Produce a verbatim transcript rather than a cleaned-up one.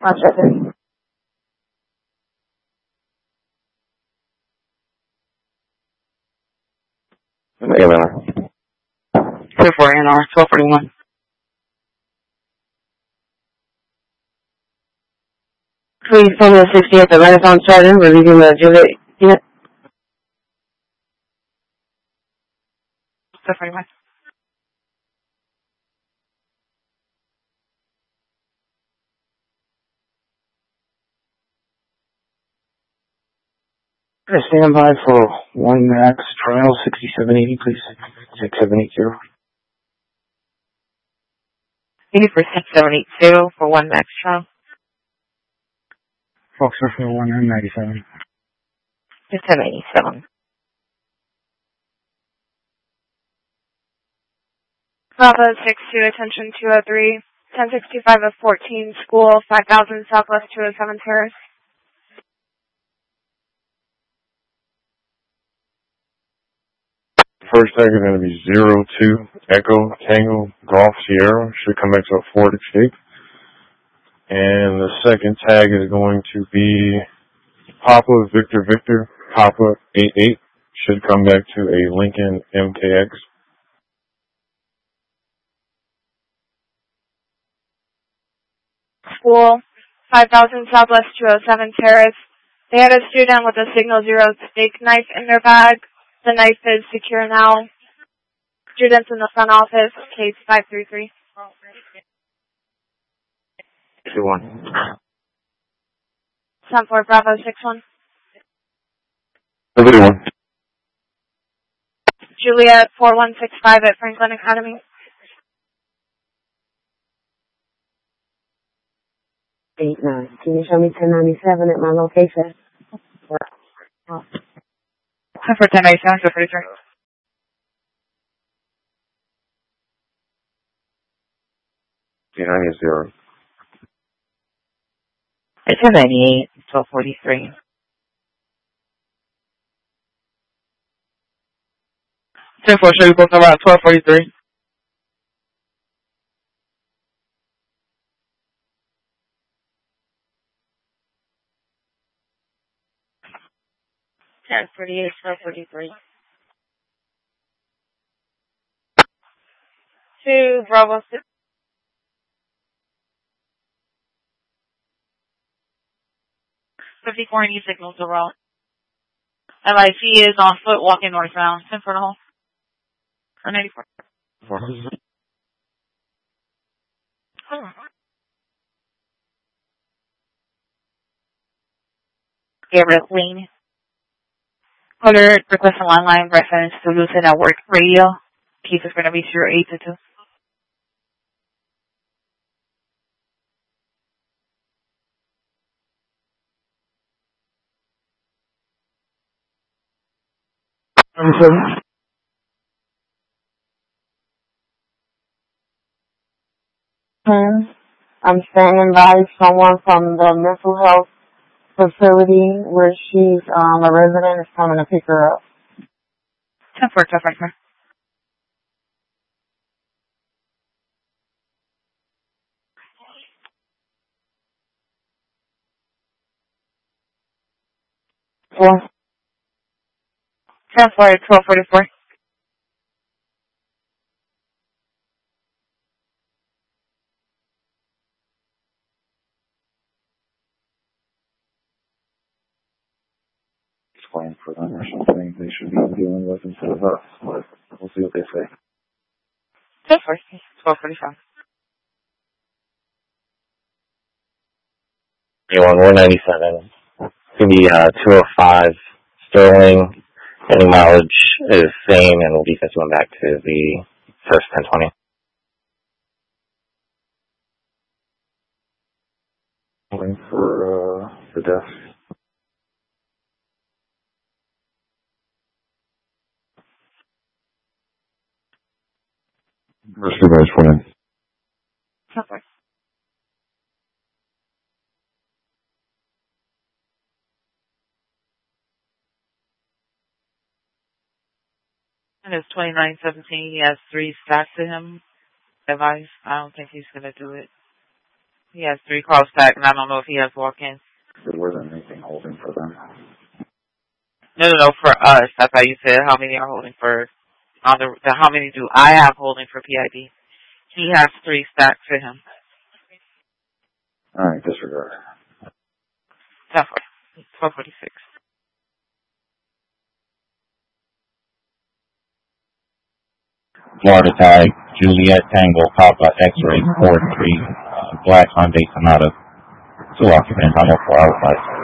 I'll check it. Yeah, man. Two four N R, twelve forty-one. Please tell me the sixty-eight, the Renaissance Garden, we're leaving the Juliet unit. Two forty-one. Stand by for one max trial sixty-seven eighty, please. six seven eight zero. Eighty for six seven eight zero for one max trial. Foxtrot for one nine ninety-seven. Six seven eight seven. Bravo six two, attention two oh three, ten sixty-five of fourteen, school, five thousand Southwest two oh seven Terrace. First tag is going to be zero two Echo Tango Golf Sierra. Should come back to a Ford Escape. And the second tag is going to be Papa Victor Victor Papa eight eight. Should come back to a Lincoln M K X. School, five thousand Southwest two oh seven Terrace. They had a student with a Signal Zero steak knife in their bag. The knife is secure now. Students in the front office, case five three three. two one. ten four Bravo six one. Everyone. Juliet four one six five at Franklin Academy. eight nine. Can you show me ten ninety-seven at my location? Oh. Ten for ten ninety-seven, two forty-three. eight nine zero. Ten ninety-eight, twelve forty-three. Ten four, show you both around twelve forty-three. ten forty-eight, twelve forty-three. Two Bravo six. fifty-four and E signals are wrong. L I C is on foot walking northbound. ten for the hole. For ninety-four. Oh. Gabriel Lane. Caller request a landline reference to Lucid at work radio. Case is going to be zero eight two two. Hmm. I'm standing by someone from the mental health facility where she's um, a resident is coming to pick her up. ten four, twelve forty-four. Four. ten four, twelve forty-four. Explain for them or something they should be dealing with instead of us, but we'll see what they say. ten four, twelve forty-five. one one ninety-seven. It's going to be uh, two oh five Sterling. Any mileage is same, and we'll be going back to the first ten twenty. Waiting for uh, the desk. First two guys put in. ten four. And it's twenty-nine seventeen. He has three stacks to him. Advice. I don't think he's going to do it. He has three calls back, and I don't know if he has walk-ins. There wasn't anything holding for them. No, no, no, for us. I thought you said how many are holding for, on the, the how many do I have holding for P I D? He has three stacks for him. All right, disregard. twelve forty-six. Florida tag, Juliet Tango, Papa, X-ray, four three, uh, Black Hyundai Sonata, two occupants, I'm up for outright.